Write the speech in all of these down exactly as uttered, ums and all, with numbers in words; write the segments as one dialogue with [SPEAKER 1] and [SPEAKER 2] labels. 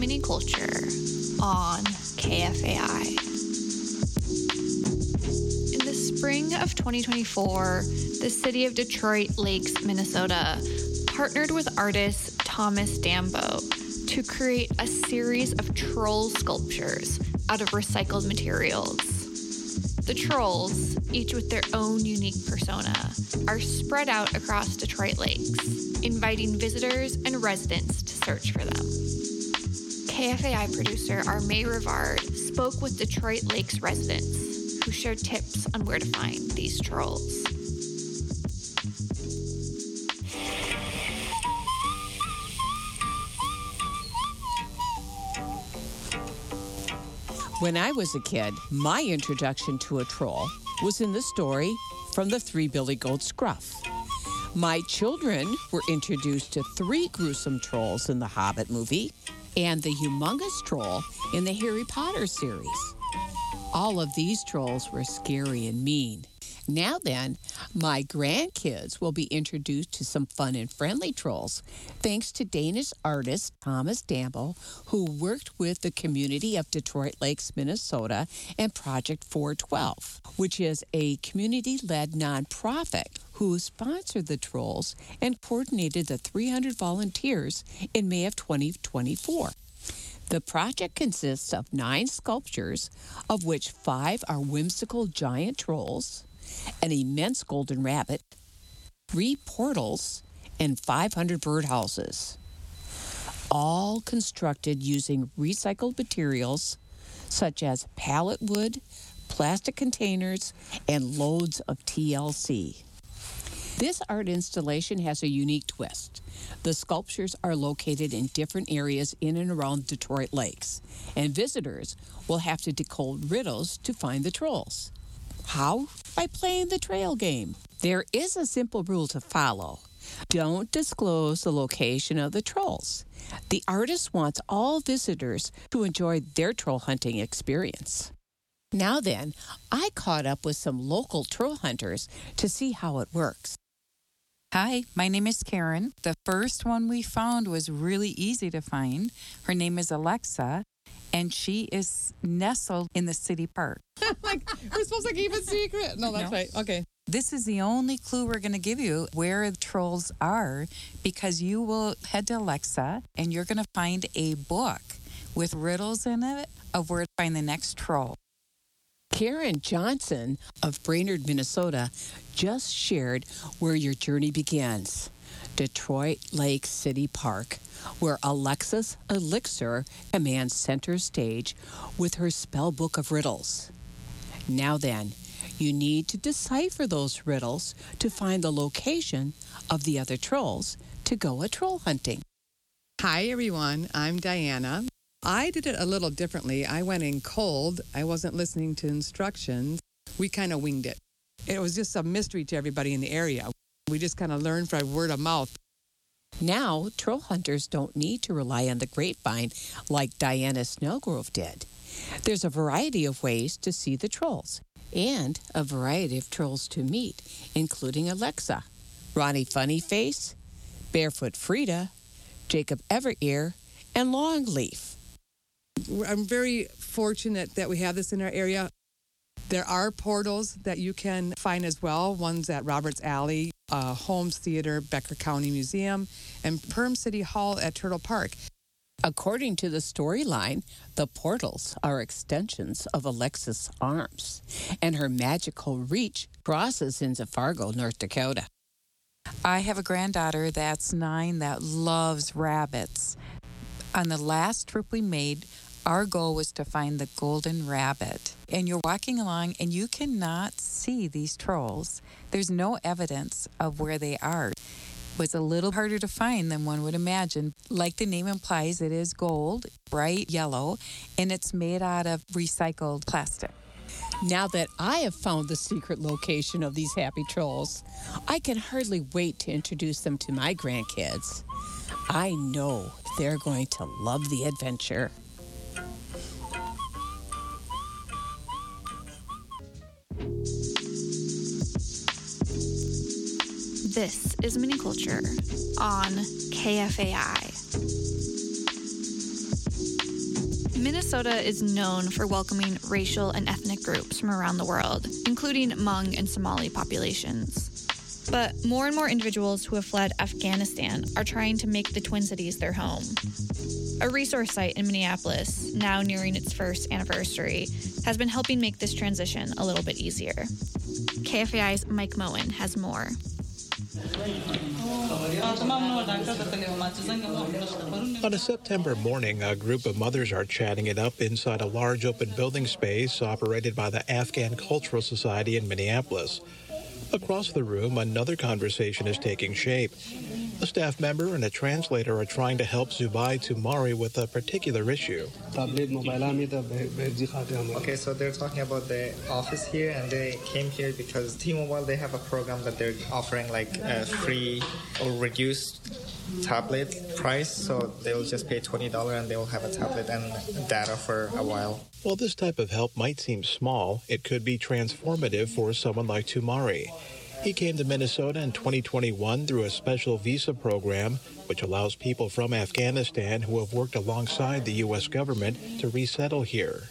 [SPEAKER 1] Mini Culture on K F A I. In the spring of twenty twenty-four, the city of Detroit Lakes, Minnesota, partnered with artist Thomas Dambo to create a series of troll sculptures out of recycled materials. The trolls, each with their own unique persona, are spread out across Detroit Lakes, inviting visitors and residents to search for them. K F A I producer Armée Rivard spoke with Detroit Lakes residents who shared tips on where to find these trolls.
[SPEAKER 2] When I was a kid, my introduction to a troll was in the story from the Three Billy Goats Gruff. My children were introduced to three gruesome trolls in the Hobbit movie and the humongous troll in the Harry Potter series. All of these trolls were scary and mean. Now then, my grandkids will be introduced to some fun and friendly trolls, thanks to Danish artist Thomas Dambo, who worked with the community of Detroit Lakes, Minnesota, and Project four twelve, which is a community-led nonprofit who sponsored the trolls and coordinated the three hundred volunteers in May of twenty twenty-four. The project consists of nine sculptures, of which five are whimsical giant trolls, an immense golden rabbit, three portals, and five hundred birdhouses, all constructed using recycled materials such as pallet wood, plastic containers, and loads of T L C. This art installation has a unique twist. The sculptures are located in different areas in and around Detroit Lakes, and visitors will have to decode riddles to find the trolls. How? By playing the trail game. There is a simple rule to follow. Don't disclose the location of the trolls. The artist wants all visitors to enjoy their troll hunting experience. Now then, I caught up with some local troll hunters to see how it works.
[SPEAKER 3] Hi, my name is Karen. The first one we found was really easy to find. Her name is Alexa, and she is nestled in the city park.
[SPEAKER 4] Like, we're supposed to keep it secret. No, that's
[SPEAKER 3] No.
[SPEAKER 4] right. Okay.
[SPEAKER 3] This is the only clue we're going to give you where the trolls are, because you will head to Alexa and you're going to find a book with riddles in it of where to find the next troll.
[SPEAKER 2] Karen Johnson of Brainerd, Minnesota, just shared where your journey begins. Detroit Lake City Park, where Alexa's Elixir commands center stage with her spell book of riddles. Now then, you need to decipher those riddles to find the location of the other trolls to go a troll hunting.
[SPEAKER 4] Hi, everyone. I'm Diana. I did it a little differently. I went in cold. I wasn't listening to instructions. We kind of winged it. It was just a mystery to everybody in the area. We just kind of learned by word of mouth.
[SPEAKER 2] Now, troll hunters don't need to rely on the grapevine like Diana Snellgrove did. There's a variety of ways to see the trolls, and a variety of trolls to meet, including Alexa, Ronnie Funnyface, Barefoot Frida, Jacob Everear, and Longleaf.
[SPEAKER 4] I'm very fortunate that we have this in our area. There are portals that you can find as well. One's at Roberts Alley, uh, Holmes Theater, Becker County Museum, and Perham City Hall at Turtle Park.
[SPEAKER 2] According to the storyline, the portals are extensions of Alexa's arms, and her magical reach crosses into Fargo, North Dakota.
[SPEAKER 3] I have a granddaughter that's nine that loves rabbits. On the last trip we made, our goal was to find the golden rabbit. And you're walking along and you cannot see these trolls. There's no evidence of where they are. It was a little harder to find than one would imagine. Like the name implies, it is gold, bright yellow, and it's made out of recycled plastic.
[SPEAKER 2] Now that I have found the secret location of these happy trolls, I can hardly wait to introduce them to my grandkids. I know they're going to love the adventure.
[SPEAKER 1] This is Mini Culture on K F A I. Minnesota is known for welcoming racial and ethnic groups from around the world, including Hmong and Somali populations. But more and more individuals who have fled Afghanistan are trying to make the Twin Cities their home. A resource site in Minneapolis, now nearing its first anniversary, has been helping make this transition a little bit easier. K F A I's Mike Moen has more.
[SPEAKER 5] On a September morning, a group of mothers are chatting it up inside a large open building space operated by the Afghan Cultural Society in Minneapolis. Across the room, another conversation is taking shape. A staff member and a translator are trying to help Zubai Tumari with a particular issue.
[SPEAKER 6] Okay, so they're talking about the office here, and they came here because T-Mobile, they have a program that they're offering like a free or reduced tablet price, so they'll just pay twenty dollars and they'll have a tablet and data for a while.
[SPEAKER 5] While this type of help might seem small, it could be transformative for someone like Tumari. He came to Minnesota in twenty twenty-one through a special visa program, which allows people from Afghanistan who have worked alongside the U S government to resettle here.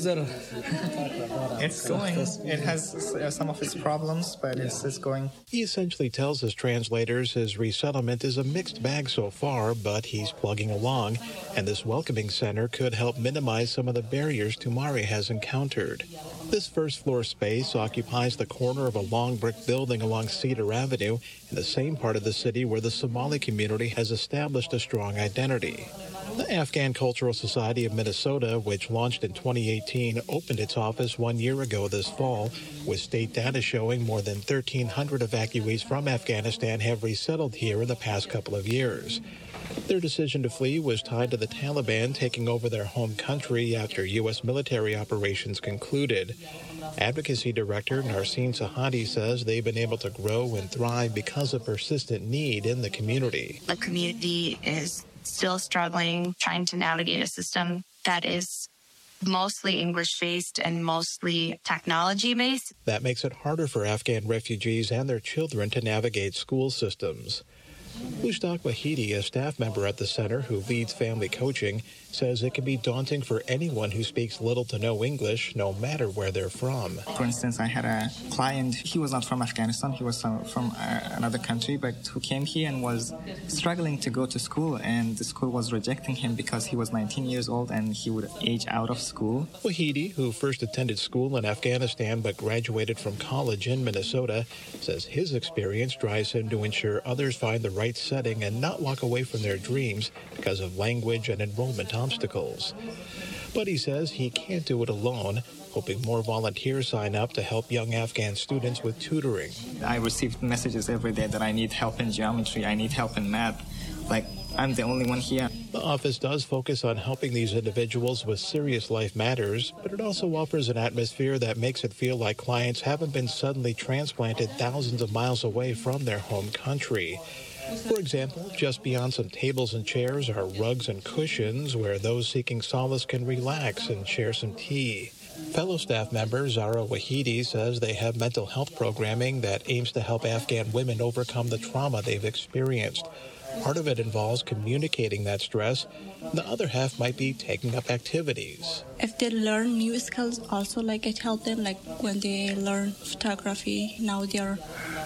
[SPEAKER 6] It's going. It has uh, some of its problems, but it's, it's going.
[SPEAKER 5] He essentially tells his translators his resettlement is a mixed bag so far, but he's plugging along, and this welcoming center could help minimize some of the barriers Tumari has encountered. This first-floor space occupies the corner of a long brick building along Cedar Avenue in the same part of the city where the Somali community has established a strong identity. The Afghan Cultural Society of Minnesota, which launched in twenty eighteen, opened its office one year ago this fall, with state data showing more than thirteen hundred evacuees from Afghanistan have resettled here in the past couple of years. Their decision to flee was tied to the Taliban taking over their home country after U S military operations concluded. Advocacy Director Narseen Sahadi says they've been able to grow and thrive because of persistent need in the community.
[SPEAKER 7] The community is still struggling, trying to navigate a system that is mostly English-based and mostly technology-based.
[SPEAKER 5] That makes it harder for Afghan refugees and their children to navigate school systems. Mushtaq Wahidi, a staff member at the center who leads family coaching, says it can be daunting for anyone who speaks little to no English, no matter where they're from.
[SPEAKER 6] For instance, I had a client, he was not from Afghanistan, he was from uh, another country, but who came here and was struggling to go to school, and the school was rejecting him because he was nineteen years old and he would age out of school.
[SPEAKER 5] Wahidi, who first attended school in Afghanistan but graduated from college in Minnesota, says his experience drives him to ensure others find the right setting and not walk away from their dreams because of language and enrollment obstacles. But he says he can't do it alone, hoping more volunteers sign up to help young Afghan students with tutoring.
[SPEAKER 6] I received messages every day that I need help in geometry, I need help in math. Like, I'm the only one here.
[SPEAKER 5] The office does focus on helping these individuals with serious life matters, but it also offers an atmosphere that makes it feel like clients haven't been suddenly transplanted thousands of miles away from their home country. For example, just beyond some tables and chairs are rugs and cushions where those seeking solace can relax and share some tea. Fellow staff member Zara Wahidi says they have mental health programming that aims to help Afghan women overcome the trauma they've experienced. Part of it involves communicating that stress. The other half might be taking up activities.
[SPEAKER 8] If they learn new skills, also like it help them, like when they learn photography, now they're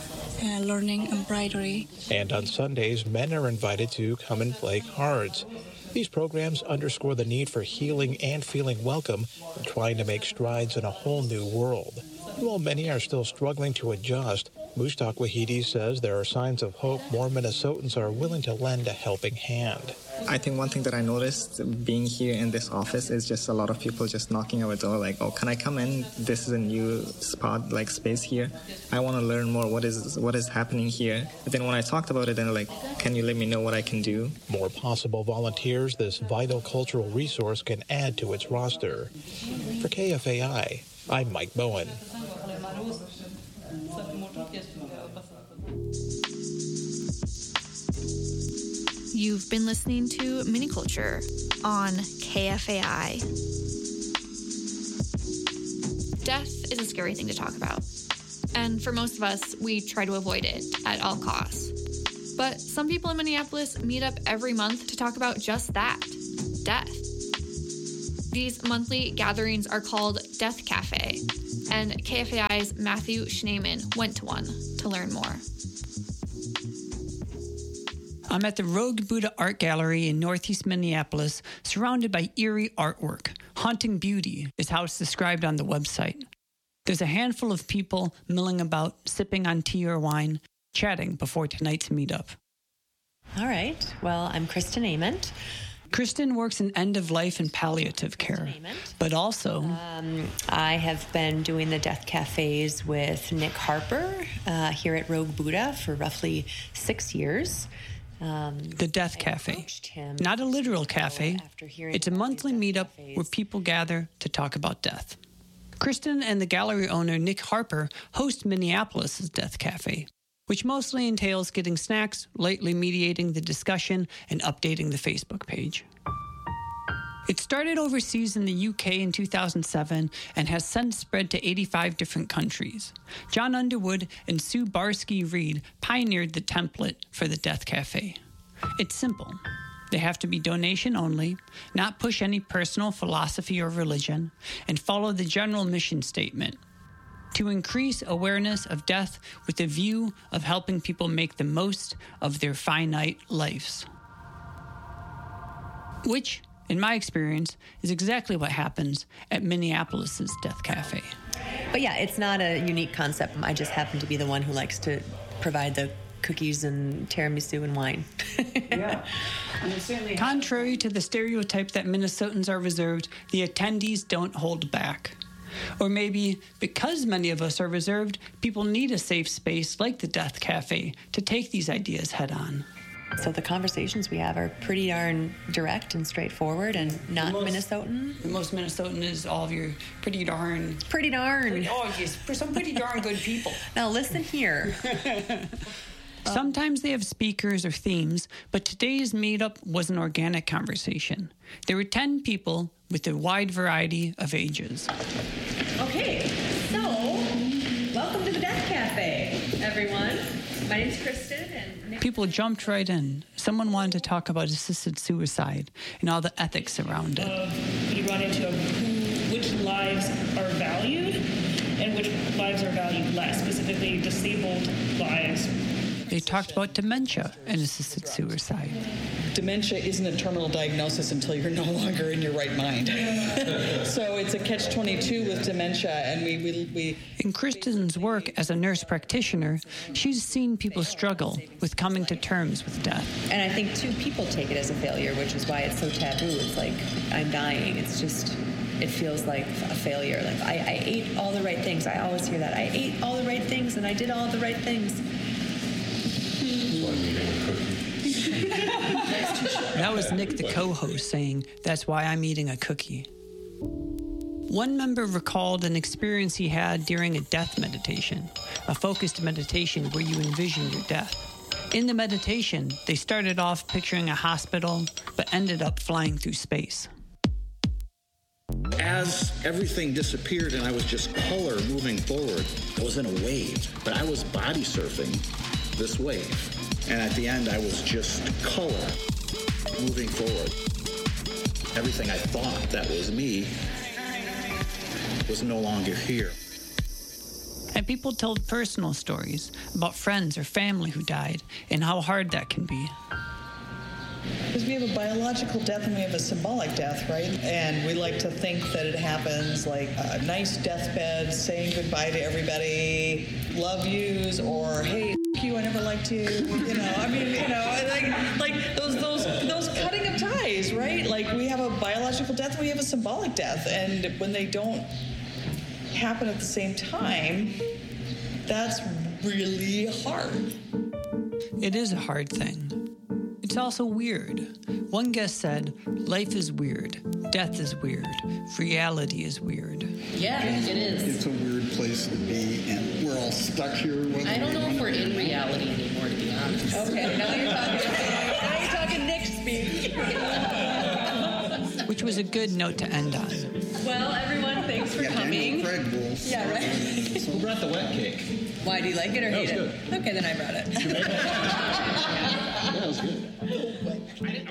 [SPEAKER 8] uh, learning embroidery.
[SPEAKER 5] And on Sundays, men are invited to come and play cards. These programs underscore the need for healing and feeling welcome and trying to make strides in a whole new world. While many are still struggling to adjust, Mushtaq Wahidi says there are signs of hope more Minnesotans are willing to lend a helping hand.
[SPEAKER 6] I think one thing that I noticed being here in this office is just a lot of people just knocking our door like, oh, can I come in? This is a new spot, like space here. I want to learn more. What is what is happening here? But then when I talked about it, they're like, can you let me know what I can do?
[SPEAKER 5] More possible volunteers this vital cultural resource can add to its roster. For K F A I, I'm Mike Bowen.
[SPEAKER 1] You've been listening to Miniculture on K F A I. Death is a scary thing to talk about, and for most of us, we try to avoid it at all costs. But some people in Minneapolis meet up every month to talk about just that, death. These monthly gatherings are called Death Cafe, and K F A I's Matthew Schneeman went to one to learn more.
[SPEAKER 9] I'm at the Rogue Buddha Art Gallery in Northeast Minneapolis, surrounded by eerie artwork. Haunting beauty is how it's described on the website. There's a handful of people milling about, sipping on tea or wine, chatting before tonight's meetup.
[SPEAKER 10] All right. Well, I'm Kristen Ament.
[SPEAKER 9] Kristen works in end-of-life and palliative care, but also...
[SPEAKER 10] Um, I have been doing the Death Cafes with Nick Harper uh, here at Rogue Buddha for roughly six years. Um,
[SPEAKER 9] the Death Cafe. Not a literal cafe. It's a monthly meetup where people gather to talk about death. Kristen and the gallery owner, Nick Harper, host Minneapolis' Death Cafe, which mostly entails getting snacks, lightly mediating the discussion, and updating the Facebook page. It started overseas in the U K in two thousand seven and has since spread to eighty-five different countries. John Underwood and Sue Barsky-Reed pioneered the template for the Death Cafe. It's simple. They have to be donation only, not push any personal philosophy or religion, and follow the general mission statement: to increase awareness of death with a view of helping people make the most of their finite lives. Which, in my experience, is exactly what happens at Minneapolis' Death Cafe.
[SPEAKER 10] But yeah, it's not a unique concept. I just happen to be the one who likes to provide the cookies and tiramisu and wine.
[SPEAKER 9] Yeah. Contrary to the stereotype that Minnesotans are reserved, the attendees don't hold back. Or maybe because many of us are reserved, people need a safe space like the Death Cafe to take these ideas head on.
[SPEAKER 10] So the conversations we have are pretty darn direct and straightforward and not most, Minnesotan.
[SPEAKER 9] Most Minnesotan is all of your pretty darn...
[SPEAKER 10] Pretty darn.
[SPEAKER 9] Pretty, oh, yes, for some pretty darn good people.
[SPEAKER 10] Now listen here.
[SPEAKER 9] Sometimes they have speakers or themes, but today's meetup was an organic conversation. There were ten people with a wide variety of ages.
[SPEAKER 10] Okay, so welcome to the Death Cafe, everyone. My name's Kristen. And Nick-
[SPEAKER 9] People jumped right in. Someone wanted to talk about assisted suicide and all the ethics around it.
[SPEAKER 11] Uh, you run into who, which lives are valued and which lives are valued less, specifically disabled lives.
[SPEAKER 9] They talked about dementia and assisted suicide.
[SPEAKER 12] Dementia isn't a terminal diagnosis until you're no longer in your right mind. So it's a catch twenty-two with dementia, and we, we, we...
[SPEAKER 9] In Kristen's work as a nurse practitioner, she's seen people struggle with coming to terms with death.
[SPEAKER 10] And I think, too, people take it as a failure, which is why it's so taboo. It's like, I'm dying. It's just... It feels like a failure. Like, I, I ate all the right things. I always hear that. I ate all the right things, and I did all the right things.
[SPEAKER 9] That was Nick, the co-host, saying, "That's why I'm eating a cookie." One member recalled an experience he had during a death meditation, a focused meditation where you envision your death. In the meditation, they started off picturing a hospital, but ended up flying through space.
[SPEAKER 13] As everything disappeared and I was just color moving forward, I was in a wave, but I was body surfing this wave. And at the end, I was just color moving forward. Everything I thought that was me was no longer here.
[SPEAKER 9] And people told personal stories about friends or family who died and how hard that can be.
[SPEAKER 12] Because we have a biological death and we have a symbolic death, right? And we like to think that it happens like a nice deathbed, saying goodbye to everybody, love yous, or hey, f- you, I never liked you. You know, I mean, you know, like like those those those cutting of ties, right? Like we have a biological death and we have a symbolic death, and when they don't happen at the same time, that's really hard.
[SPEAKER 9] It is a hard thing. It's also weird. One guest said, life is weird, death is weird, reality is weird.
[SPEAKER 14] Yeah, it is.
[SPEAKER 15] It's a weird place to be, and we're all stuck here.
[SPEAKER 14] I don't know if we're in reality anymore, to be honest.
[SPEAKER 10] Okay, now you're talking, now you're talking Nick speak.
[SPEAKER 9] Which was a good note to end on.
[SPEAKER 14] Well, everyone, thanks for
[SPEAKER 15] yeah,
[SPEAKER 14] coming.
[SPEAKER 15] Craig will
[SPEAKER 14] yeah, right.
[SPEAKER 13] Who brought the wet cake?
[SPEAKER 14] Why, do you like it or hate it?
[SPEAKER 13] Good.
[SPEAKER 14] Okay, then I brought it.
[SPEAKER 15] Yeah, that was good.
[SPEAKER 9] The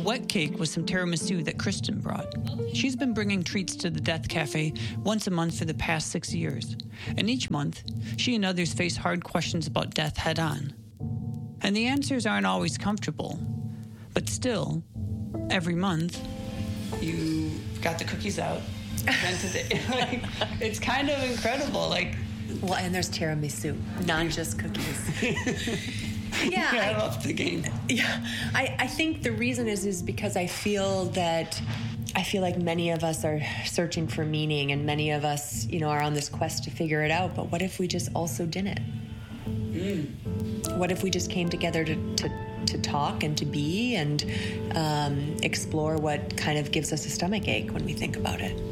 [SPEAKER 9] wet cake was some tiramisu that Kristen brought. She's been bringing treats to the Death Cafe once a month for the past six years. And each month, she and others face hard questions about death head on. And the answers aren't always comfortable. But still, every month, you got the cookies out. And today, like, it's kind of incredible. Like,
[SPEAKER 10] well, and there's tiramisu, not just cookies. Yeah,
[SPEAKER 9] I,
[SPEAKER 10] I
[SPEAKER 9] love the game.
[SPEAKER 10] Yeah, I, I think the reason is is because I feel that I feel like many of us are searching for meaning, and many of us, you know, are on this quest to figure it out. But what if we just also didn't? Mm. What if we just came together to, to to talk and to be and um, explore what kind of gives us a stomach ache when we think about it?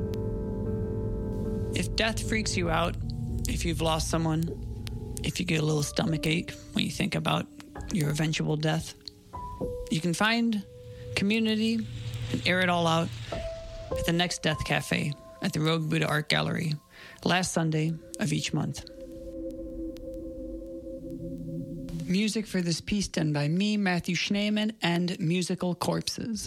[SPEAKER 9] If death freaks you out, if you've lost someone, if you get a little stomach ache when you think about your eventual death, you can find community and air it all out at the next Death Cafe at the Rogue Buddha Art Gallery, last Sunday of each month. Music for this piece done by me, Matthew Schneeman, and Musical Corpses.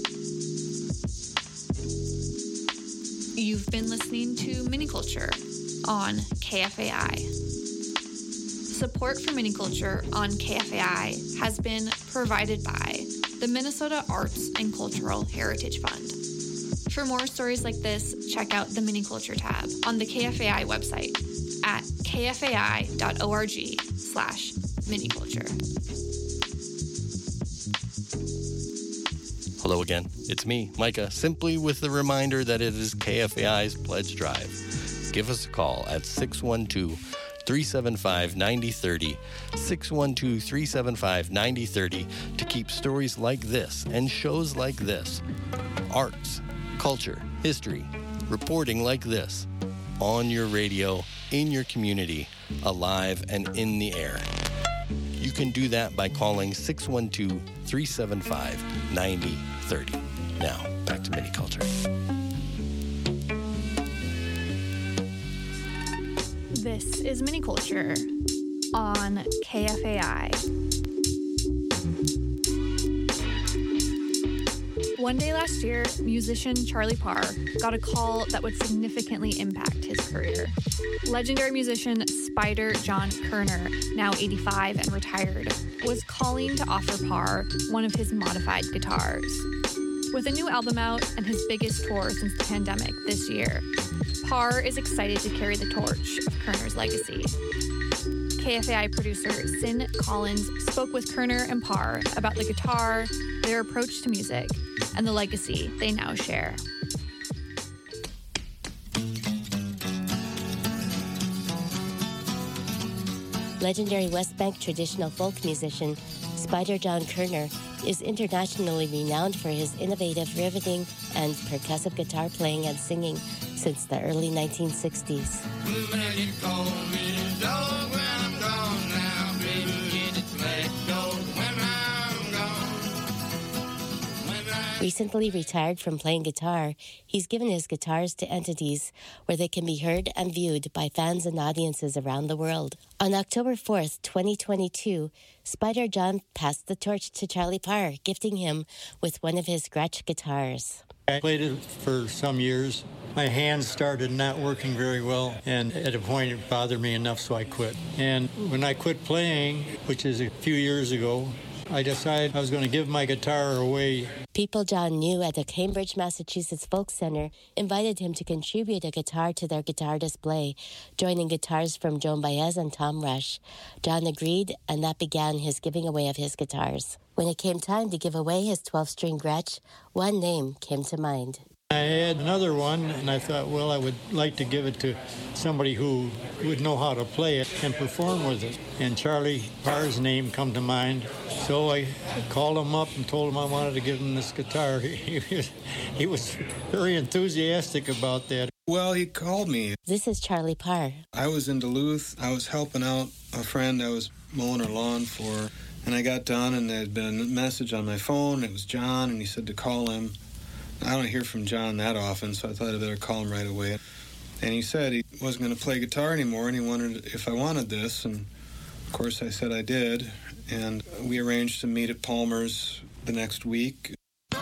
[SPEAKER 1] You've been listening to Miniculture on K F A I. Support for Miniculture on K F A I has been provided by the Minnesota Arts and Cultural Heritage Fund. For more stories like this, check out the Miniculture tab on the K F A I website at kfai.org slash miniculture.
[SPEAKER 16] Hello again. It's me, Micah, simply with the reminder that it is K F A I's Pledge Drive. Give us a call at six one two, three seven five, nine zero three zero, six one two, three seven five, nine zero three zero to keep stories like this and shows like this, arts, culture, history, reporting like this, on your radio, in your community, alive and in the air. You can do that by calling six one two, three seven five, nine zero three zero. Now, back to Miniculture.
[SPEAKER 1] This is Miniculture on K F A I. One day last year, musician Charlie Parr got a call that would significantly impact his career. Legendary musician Spider John Kerner, now eighty-five and retired, was calling to offer Parr one of his modified guitars. With a new album out and his biggest tour since the pandemic this year, Parr is excited to carry the torch of Kerner's legacy. K F A I producer Sin Collins spoke with Kerner and Parr about the guitar, their approach to music, and the legacy they now share.
[SPEAKER 17] Legendary West Bank traditional folk musician Spider John Kerner is internationally renowned for his innovative, riveting, and percussive guitar playing and singing since the early nineteen sixties. Recently retired from playing guitar, he's given his guitars to entities where they can be heard and viewed by fans and audiences around the world. On October fourth, twenty twenty-two, Spider John passed the torch to Charlie Parr, gifting him with one of his Gretsch guitars.
[SPEAKER 18] I played it for some years. My hands started not working very well, and at a point it bothered me enough, so I quit. And when I quit playing, which is a few years ago, I decided I was going to give my guitar away.
[SPEAKER 17] People John knew at the Cambridge, Massachusetts Folk Center invited him to contribute a guitar to their guitar display, joining guitars from Joan Baez and Tom Rush. John agreed, and that began his giving away of his guitars. When it came time to give away his twelve-string Gretsch, one name came to mind.
[SPEAKER 18] I had another one, and I thought, well, I would like to give it to somebody who would know how to play it and perform with it. And Charlie Parr's name come to mind. So I called him up and told him I wanted to give him this guitar. He was, he was very enthusiastic about that.
[SPEAKER 19] Well, he called me.
[SPEAKER 17] This is Charlie Parr.
[SPEAKER 19] I was in Duluth. I was helping out a friend I was mowing her lawn for. And I got done, and there had been a message on my phone. It was John, and he said to call him. I don't hear from John that often, so I thought I'd better call him right away. And he said he wasn't going to play guitar anymore, and he wondered if I wanted this. And Of course, I said I did, and we arranged to meet at Palmer's the next week.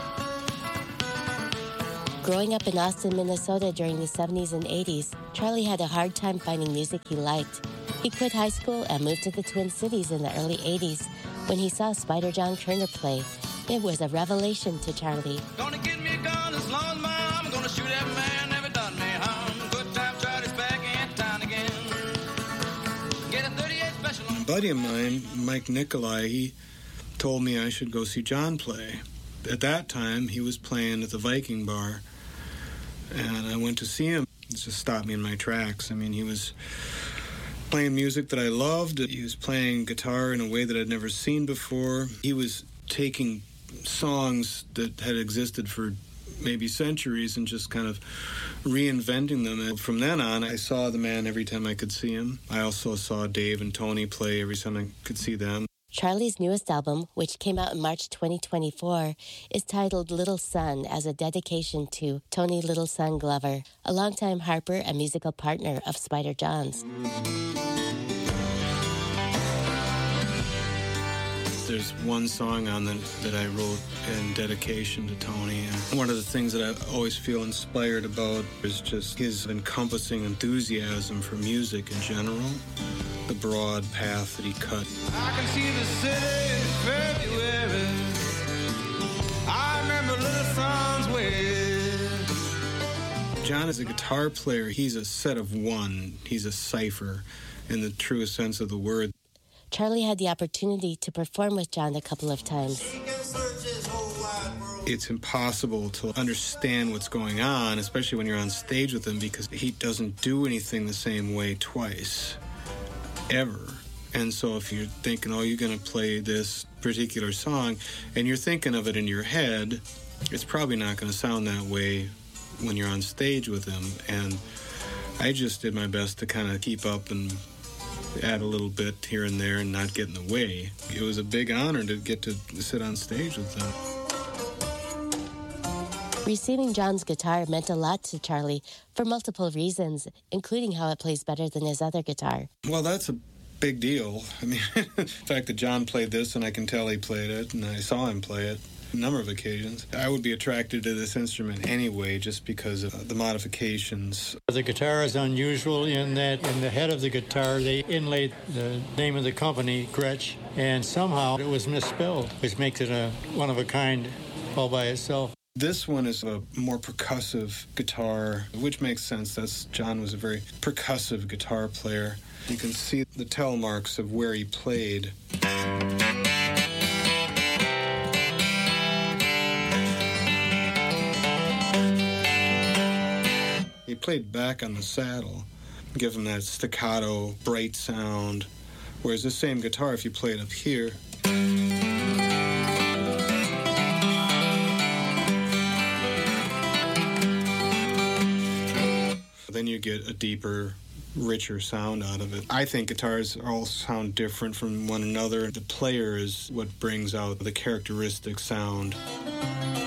[SPEAKER 17] Growing up in Austin, Minnesota during the seventies and eighties, Charlie had a hard time finding music he liked. He quit high school and moved to the Twin Cities in the early eighties. When he saw Spider John Kerner play, it was a revelation to Charlie.
[SPEAKER 20] Gonna get me a gun as long as my arm, gonna shoot every man, never done me harm. Good time, Charlie's back in town again. Get a thirty-eight special on.
[SPEAKER 19] A buddy of mine, Mike Nicolai, he told me I should go see John play. At that time, he was playing at the Viking Bar, and I went to see him. It just stopped me in my tracks. I mean, he was playing music that I loved. He was playing guitar in a way that I'd never seen before. He was taking songs that had existed for maybe centuries and just kind of reinventing them. And from then on, I saw the man every time I could see him. I also saw Dave and Tony play every time I could see them.
[SPEAKER 17] Charlie's newest album, which came out in March twenty twenty-four, is titled Little Son as a dedication to Tony Little Son Glover, a longtime harper and musical partner of Spider John's.
[SPEAKER 19] There's one song on the, that I wrote in dedication to Tony. And one of the things that I always feel inspired about is just his encompassing enthusiasm for music in general, the broad path that he cut.
[SPEAKER 20] I can see the city in February. I remember Little Son's way.
[SPEAKER 19] John is a guitar player. He's a set of one. He's a cipher in the truest sense of the word.
[SPEAKER 17] Charlie had the opportunity to perform with John a couple of times.
[SPEAKER 19] It's impossible to understand what's going on, especially when you're on stage with him, because he doesn't do anything the same way twice, ever. And so if you're thinking, oh, you're going to play this particular song, and you're thinking of it in your head, it's probably not going to sound that way when you're on stage with him. And I just did my best to kind of keep up and add a little bit here and there and not get in the way. It was a big honor to get to sit on stage with them.
[SPEAKER 17] Receiving John's guitar meant a lot to Charlie for multiple reasons, including how it plays better than his other guitar.
[SPEAKER 19] Well, that's a big deal. I mean, the fact that John played this and I can tell he played it, and I saw him play it a number of occasions. I would be attracted to this instrument anyway just because of the modifications.
[SPEAKER 18] The guitar is unusual in that in the head of the guitar they inlaid the name of the company, Gretsch, and somehow it was misspelled, which makes it a one of a kind all by itself.
[SPEAKER 19] This one is a more percussive guitar, which makes sense. That's John was a very percussive guitar player. You can see the tell marks of where he played. He played back on the saddle, give him that staccato, bright sound, whereas this same guitar, if you play it up here, then you get a deeper, richer sound out of it. I think guitars all sound different from one another. The player is what brings out the characteristic sound.